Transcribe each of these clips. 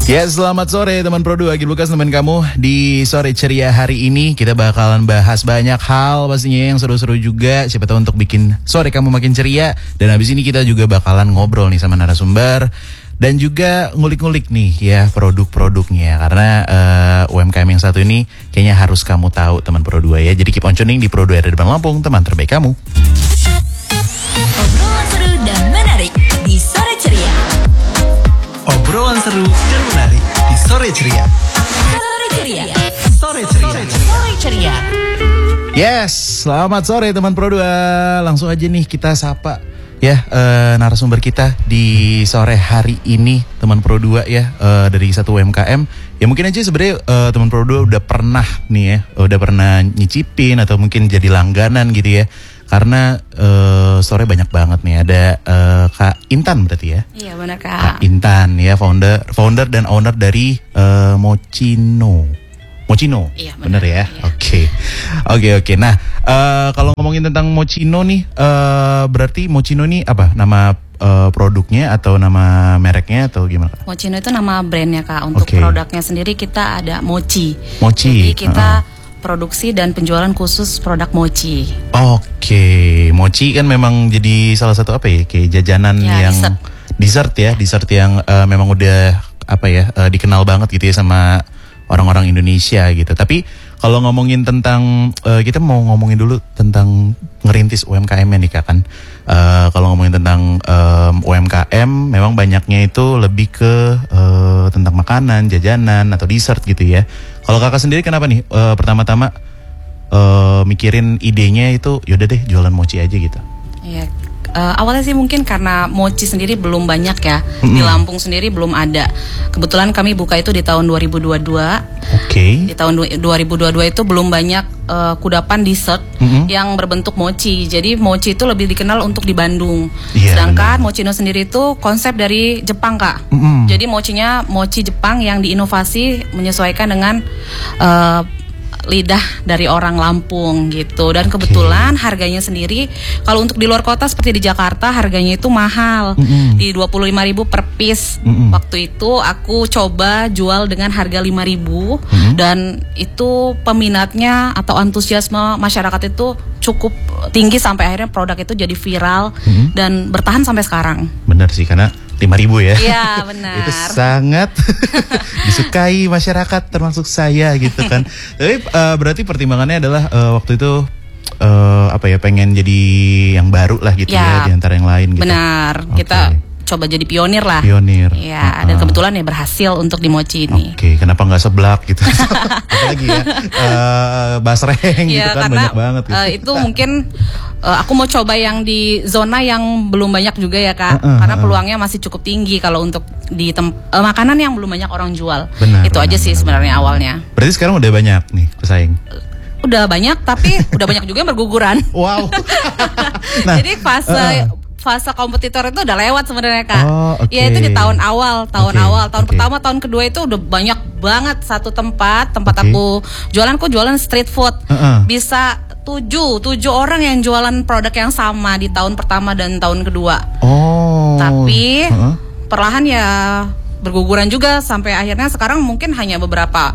Ya, selamat sore teman Pro2, Agil Lukas teman kamu. Di sore ceria hari ini kita bakalan bahas banyak hal pastinya yang seru-seru juga. Siapa tahu untuk bikin sore kamu makin ceria. Dan habis ini kita juga bakalan ngobrol nih sama narasumber. Dan juga ngulik-ngulik nih ya produk-produknya. Karena UMKM yang satu ini kayaknya harus kamu tahu teman Pro2 ya. Jadi keep on tuning di Pro2 di depan Lampung, teman terbaik kamu. Obrolan seru dan menarik di sore ceria. Obrolan seru dan menarik di sore ceria. Sore ceria. Sore ceria. Sore ceria. Yes, selamat sore teman Pro2. Langsung aja nih kita sapa ya narasumber kita di sore hari ini teman Pro2 ya, dari satu UMKM. Ya mungkin aja sebenarnya teman Pro2 udah pernah nih ya, udah pernah nyicipin atau mungkin jadi langganan gitu ya. Karena sore banyak banget nih, ada Kak Intan berarti ya. Iya benar Kak. Kak Intan ya, founder dan owner dari Mochino. Iya, bener ya. Iya. Oke. Nah, kalau ngomongin tentang Mochino nih, berarti Mochino nih apa? Nama produknya atau nama mereknya atau gimana Kak? Mochino itu nama brandnya Kak. Untuk produknya sendiri kita ada Mochi. Mochi. Jadi kita produksi dan penjualan khusus produk mochi. Oke, mochi kan memang jadi salah satu apa ya, kayak jajanan Ya, yang dessert yang memang udah apa ya, dikenal banget gitu ya sama orang-orang Indonesia gitu. Tapi kalau ngomongin tentang kita mau ngomongin dulu tentang ngerintis UMKM-nya nih Kak kan. Kalau ngomongin tentang UMKM memang banyaknya itu lebih ke tentang makanan, jajanan atau dessert gitu ya. Kalau Kakak sendiri kenapa nih pertama-tama mikirin idenya itu yaudah deh jualan mochi aja gitu? Iya. Awalnya sih mungkin karena mochi sendiri belum banyak ya. Di Lampung sendiri belum ada. Kebetulan kami buka itu di tahun 2022. Oke. Di tahun 2022 itu belum banyak kudapan dessert yang berbentuk mochi. Jadi mochi itu lebih dikenal untuk di Bandung. Sedangkan Mochino sendiri itu konsep dari Jepang Kak. Jadi mochinya mochi Jepang yang diinovasi menyesuaikan dengan lidah dari orang Lampung gitu. Dan kebetulan harganya sendiri kalau untuk di luar kota seperti di Jakarta harganya itu mahal, di 25.000 per piece. Waktu itu aku coba jual dengan harga 5.000 dan itu peminatnya atau antusiasme masyarakat itu cukup tinggi sampai akhirnya produk itu jadi viral dan bertahan sampai sekarang. Benar sih, karena 5.000 ya. Iya benar. Itu sangat disukai masyarakat termasuk saya gitu kan. Tapi berarti pertimbangannya adalah waktu itu apa ya, pengen jadi yang baru lah gitu ya di antara yang lain gitu. Benar. Kita coba jadi pionir lah. Iya, dan kebetulan ya berhasil untuk di Mochi ini. Oke, kenapa nggak seblak gitu? Apalagi ya basreng gitu kan, banyak banget gitu. Itu mungkin aku mau coba yang di zona yang belum banyak juga ya Kak. Karena peluangnya masih cukup tinggi kalau untuk di makanan yang belum banyak orang jual. Itu aja sih sebenarnya awalnya. Berarti sekarang udah banyak nih pesaing? Udah banyak, tapi udah banyak juga yang berguguran. Wow. Jadi fase kompetitor itu udah lewat sebenarnya Kak. Ya itu di tahun awal, tahun pertama, tahun kedua itu udah banyak banget satu tempat aku jualan street food. Bisa 7 orang yang jualan produk yang sama di tahun pertama dan tahun kedua. Tapi perlahan ya berguguran juga sampai akhirnya sekarang mungkin hanya beberapa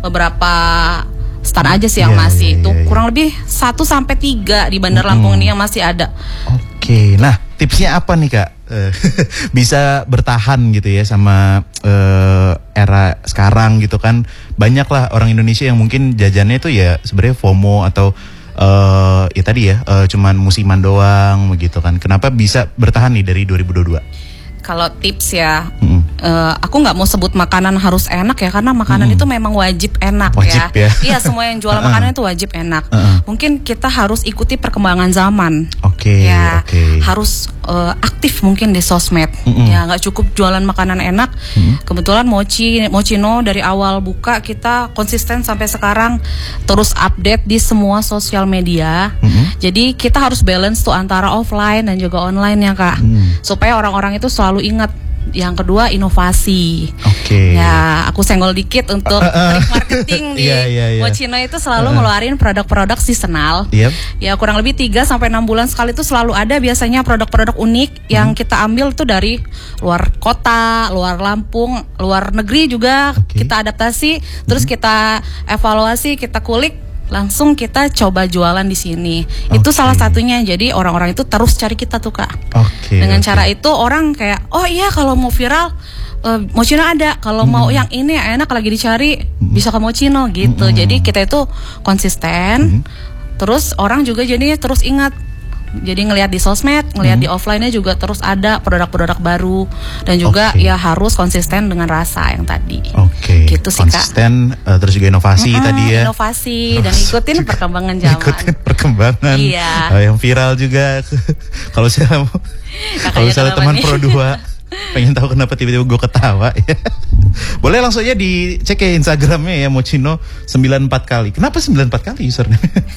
stand aja sih yang masih itu kurang lebih 1-3 di Bandar Lampung ini yang masih ada. Oke, nah tipsnya apa nih Kak? Bisa bertahan gitu ya sama era sekarang gitu kan. Banyak lah orang Indonesia yang mungkin jajannya itu ya sebenarnya FOMO atau ya tadi ya cuman musiman doang begitu kan. Kenapa bisa bertahan nih dari 2022? Kalau tips ya, aku nggak mau sebut makanan harus enak ya, karena makanan itu memang wajib enak ya. Iya, semua yang jual makanan itu wajib enak. Mungkin kita harus ikuti perkembangan zaman. Harus aktif mungkin di sosmed. Ya, nggak cukup jualan makanan enak. Kebetulan Mochino dari awal buka kita konsisten sampai sekarang terus update di semua sosial media. Jadi kita harus balance tuh antara offline dan juga online ya Kak. Supaya orang-orang itu selalu ingat Yang kedua inovasi. Oke. Ya, aku senggol dikit untuk trik marketing di Moschino itu selalu ngeluarin produk-produk seasonal. Ya kurang lebih 3-6 bulan sekali itu selalu ada biasanya produk-produk unik yang kita ambil tuh dari luar kota, luar Lampung, luar negeri juga kita adaptasi, terus kita evaluasi, kita kulik, langsung kita coba jualan di sini. Itu salah satunya. Jadi orang-orang itu terus cari kita tuh Kak. Dengan cara itu orang kayak, oh iya kalau mau viral Moschino ada, kalau mau yang ini enak lagi dicari bisa ke Moschino gitu. Jadi kita itu konsisten. Terus orang juga jadinya terus ingat. Jadi ngelihat di sosmed, ngelihat di offline-nya juga terus ada produk-produk baru, dan juga ya harus konsisten dengan rasa yang tadi. Gitu sih konsisten, Kak. Terus juga inovasi tadi ya. Inovasi dan ikutin perkembangan zaman. Ikutin perkembangan. Yang viral juga. Kalau misalnya teman Pro 2 pengen tahu kenapa tiba-tiba gue ketawa ya. Boleh langsung aja dicek ya Instagramnya ya, Moschino 94 kali. Kenapa 94 kali username?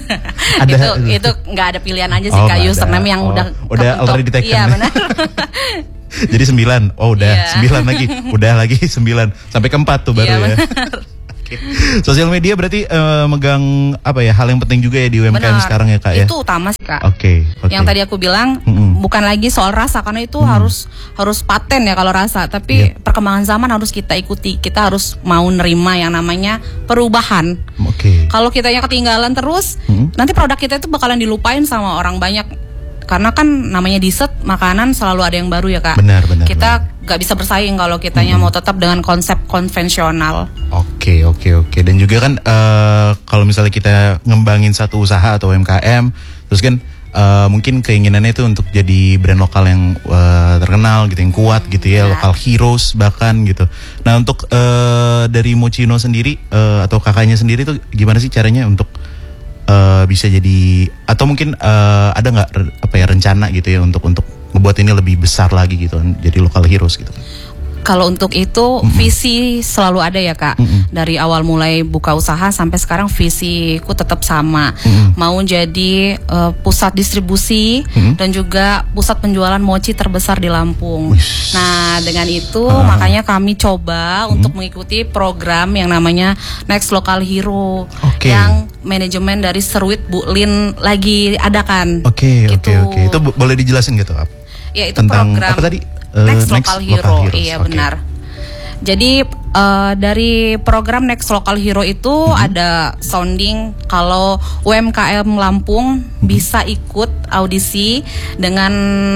Itu nggak ada pilihan aja sih Kak, username yang udah already ditekan. Iya benar. Jadi 9. Oh udah 9 lagi. Udah lagi 9. Sampai ke 4 tuh baru ya. Sosial media berarti megang apa ya, hal yang penting juga ya di UMKM sekarang ya Kak ya. Itu utama sih Kak. Yang tadi aku bilang bukan lagi soal rasa, karena itu harus paten ya kalau rasa, tapi perkembangan zaman harus kita ikuti. Kita harus mau nerima yang namanya perubahan. Kalau kita yang ketinggalan terus, nanti produk kita itu bakalan dilupain sama orang banyak. Karena kan namanya dessert, makanan selalu ada yang baru ya Kak. Benar. Kita gak bisa bersaing kalau kitanya mau tetap dengan konsep konvensional. Oke. Dan juga kan kalau misalnya kita ngembangin satu usaha atau UMKM, terus kan mungkin keinginannya itu untuk jadi brand lokal yang terkenal gitu, yang kuat gitu ya, lokal heroes bahkan gitu. Nah untuk dari Moschino sendiri atau kakaknya sendiri tuh gimana sih caranya untuk bisa jadi, atau mungkin ada nggak rencana gitu ya untuk ngebuat ini lebih besar lagi gitu, jadi local heroes gitu? Kalau untuk itu visi selalu ada ya Kak. Dari awal mulai buka usaha sampai sekarang visiku tetap sama. Mau jadi pusat distribusi dan juga pusat penjualan mochi terbesar di Lampung. Nah dengan itu makanya kami coba untuk mengikuti program yang namanya Next Local Hero yang manajemen dari Serwit Bu Lin lagi adakan. Itu boleh dijelasin gitu? Ya itu tentang program apa tadi? Next Local Hero. Iya benar. Jadi dari program Next Local Hero itu ada sounding kalau UMKM Lampung bisa ikut audisi dengan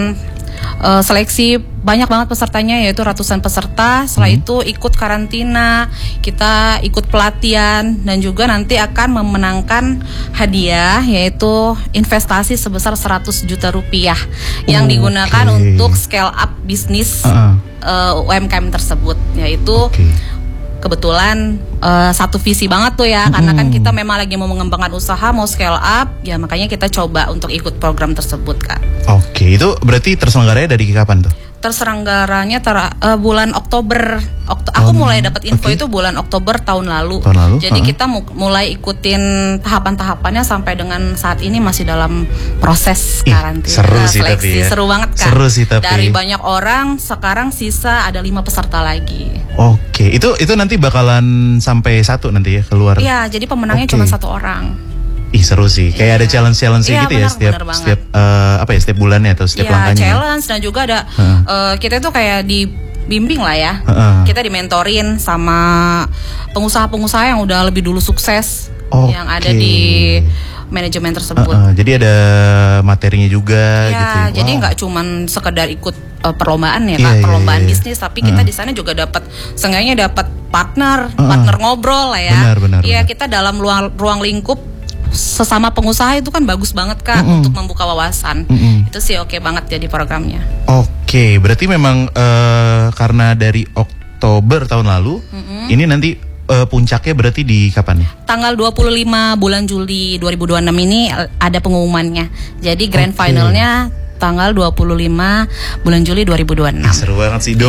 seleksi banyak banget pesertanya, yaitu ratusan peserta. Setelah itu ikut karantina, kita ikut pelatihan, dan juga nanti akan memenangkan hadiah yaitu investasi sebesar 100 juta rupiah yang digunakan untuk scale up bisnis UMKM tersebut, yaitu kebetulan satu visi banget tuh ya, karena kan kita memang lagi mau mengembangkan usaha, mau scale up, ya makanya kita coba untuk ikut program tersebut Kak. Itu berarti terselenggaranya dari kapan tuh? Terselenggaranya bulan Oktober. Aku mulai dapat info itu bulan Oktober tahun lalu. Jadi kita mulai ikutin tahapan-tahapannya sampai dengan saat ini masih dalam proses karantina. Seru sih seleksi. Tapi ya. Seru banget Kak. Seru sih tapi. Dari banyak orang sekarang sisa ada 5 peserta lagi. Itu nanti bakalan sampai 1 nanti ya keluar. Iya, jadi pemenangnya cuma 1 orang. Seru sih. Kayak ada challenge gitu ya setiap bulannya atau setiap langkahnya. Challenge, dan juga ada kita itu kayak dibimbing lah ya. Kita dimentorin sama pengusaha-pengusaha yang udah lebih dulu sukses yang ada di manajemen tersebut. Jadi ada materinya juga gitu. Jadi nggak cuman sekedar ikut perlombaan ya Kak, perlombaan bisnis, tapi kita di sana juga seenggaknya dapat partner ngobrol lah ya. Benar. Iya, kita dalam ruang lingkup sesama pengusaha itu kan bagus banget Kak untuk membuka wawasan. Itu sih oke banget jadi programnya. Berarti memang karena dari Oktober tahun lalu, ini nanti puncaknya berarti di kapan nih? Tanggal 25 bulan Juli 2026 ini ada pengumumannya. Jadi grand finalnya tanggal 25 bulan Juli 2026. Seru banget sih.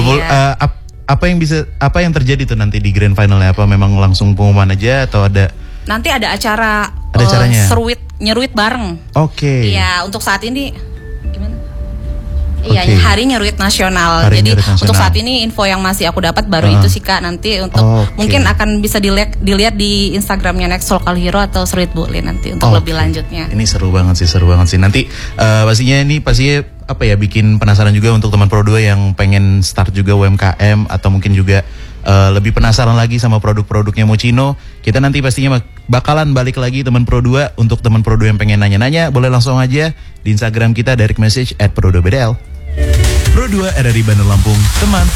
Apa yang terjadi tuh nanti di grand finalnya? Apa memang langsung pengumuman aja atau ada? Nanti ada acara acaranya? nyeruit bareng. Iya, untuk saat ini gimana? Iya, Hari Nyeruit Nasional. Jadi untuk saat ini info yang masih aku dapat baru itu sih Kak. Nanti untuk mungkin akan bisa dilihat di Instagramnya Next Local Hero atau Seruit Bulin nanti untuk lebih lanjutnya. Ini seru banget sih. Nanti pastinya apa ya, bikin penasaran juga untuk teman Pro 2 yang pengen start juga UMKM atau mungkin juga lebih penasaran lagi sama produk-produknya Moschino. Kita nanti pastinya bakalan balik lagi teman Pro 2. Untuk teman Pro 2 yang pengen nanya-nanya, boleh langsung aja di Instagram kita direct message @pro2bdl. Pro 2 RRI Bandar Lampung, teman